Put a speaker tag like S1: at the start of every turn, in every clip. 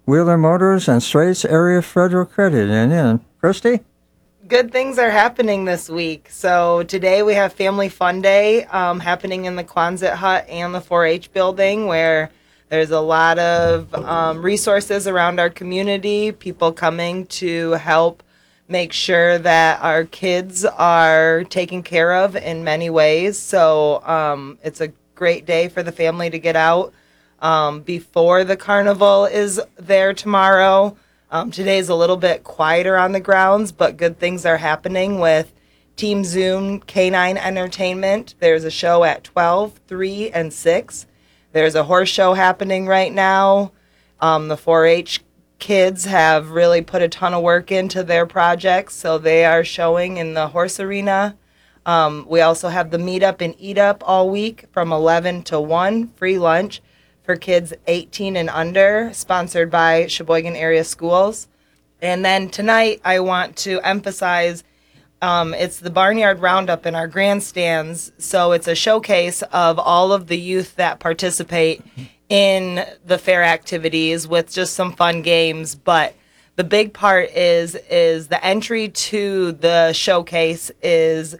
S1: Wheeler Motors, and Straits Area Federal Credit Union. Christy?
S2: Good things are happening this week. So today we have Family Fun Day happening in the Quonset Hut and the 4-H building, where there's a lot of resources around our community, people coming to help make sure that our kids are taken care of in many ways. So it's a great day for the family to get out before the carnival is there tomorrow. Today's a little bit quieter on the grounds, but good things are happening with Team Zoom Canine Entertainment. There's a show at 12, 3, and 6. There's a horse show happening right now. The 4-H kids have really put a ton of work into their projects, so they are showing in the horse arena. We also have the Meet-Up and Eat Up all week from 11 to 1, free lunch for kids 18 and under, sponsored by Sheboygan Area Schools. And then tonight I want to emphasize it's the Barnyard Roundup in our grandstands. So it's a showcase of all of the youth that participate in the fair activities with just some fun games. But the big part is the entry to the showcase is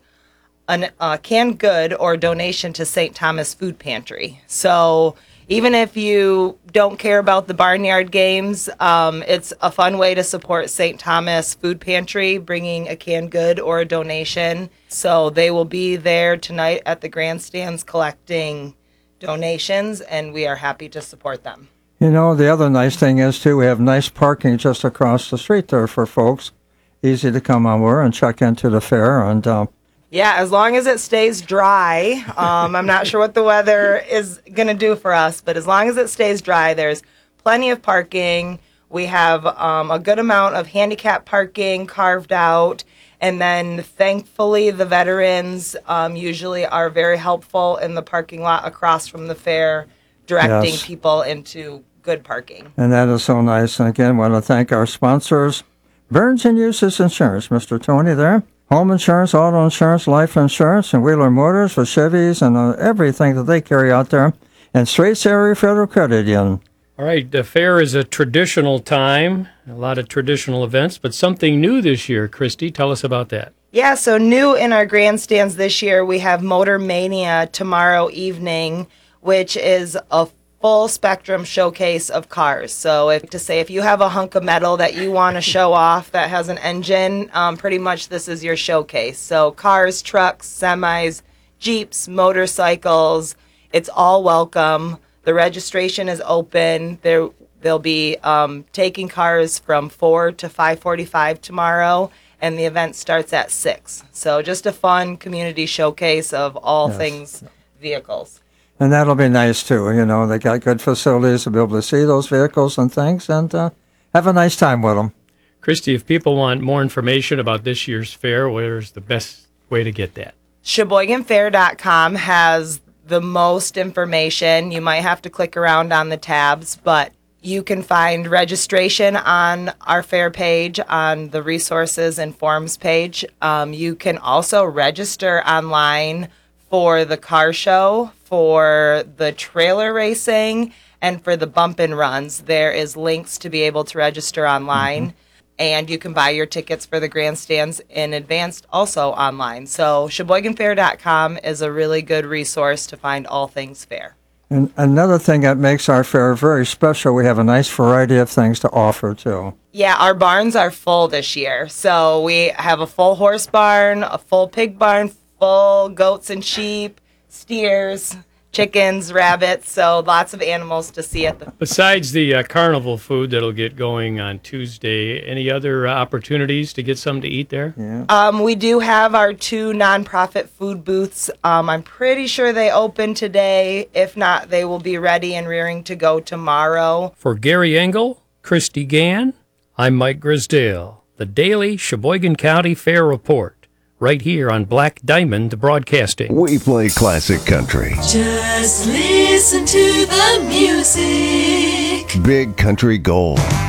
S2: a canned good or donation to St. Thomas Food Pantry. So even if you don't care about the barnyard games, it's a fun way to support St. Thomas Food Pantry, bringing a canned good or a donation. So they will be there tonight at the grandstands collecting donations, and we are happy to support them.
S1: You know, the other nice thing is, too, we have nice parking just across the street there for folks. Easy to come over and check into the fair. And
S2: yeah, as long as it stays dry. I'm not sure what the weather is going to do for us, but as long as it stays dry, there's plenty of parking. We have a good amount of handicap parking carved out. And then, thankfully, the veterans usually are very helpful in the parking lot across from the fair, directing people into good parking.
S1: And that is so nice. And again, I want to thank our sponsors, Burns and Uses Insurance, Mr. Tony there. Home insurance, auto insurance, life insurance, and Wheeler Motors for Chevys and everything that they carry out there. And Straits Area Federal Credit Union.
S3: All right, the fair is a traditional time, a lot of traditional events, but something new this year. Christy, tell us about that.
S2: Yeah, so new in our grandstands this year, we have Motor Mania tomorrow evening, which is a full spectrum showcase of cars. So if you have a hunk of metal that you want to show off that has an engine, pretty much this is your showcase. So cars, trucks, semis, Jeeps, motorcycles, it's all welcome. The registration is open. They'll be taking cars from 4 to 5:45 tomorrow, and the event starts at 6. So just a fun community showcase of all things vehicles.
S1: And that'll be nice, too. You know, they got good facilities to be able to see those vehicles and things and have a nice time with them.
S3: Christy, if people want more information about this year's fair, where's the best way to get that?
S2: SheboyganFair.com has the most information. You might have to click around on the tabs, but you can find registration on our fair page on the resources and forms page. You can also register online for the car show, for the trailer racing, and for the bump and runs. There is links to be able to register online, and you can buy your tickets for the grandstands in advance also online. So SheboyganFair.com is a really good resource to find all things fair.
S1: And another thing that makes our fair very special, we have a nice variety of things to offer, too.
S2: Yeah, our barns are full this year. So we have a full horse barn, a full pig barn, full goats and sheep, steers, chickens, rabbits, so lots of animals to see at the...
S3: Besides the carnival food that'll get going on Tuesday, any other opportunities to get something to eat there?
S1: Yeah.
S2: We do have our 2 nonprofit food booths. I'm pretty sure they open today. If not, they will be ready and rearing to go tomorrow.
S3: For Gary Engel, Christy Gann, I'm Mike Grisdale, the Daily Sheboygan County Fair Report. Right here on Black Diamond Broadcasting.
S4: We play classic country.
S5: Just listen to the music.
S4: Big country gold.